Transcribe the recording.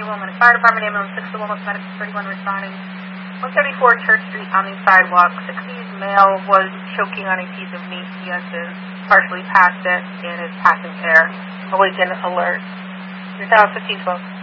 Wilmette Fire Department, ambulance 6 to Wilmette, medic 31 responding. 174 Church Street on the sidewalk. 60s male was choking on a piece of meat. He has been partially passed it and is passing air. Awaken alert. You're down 1512.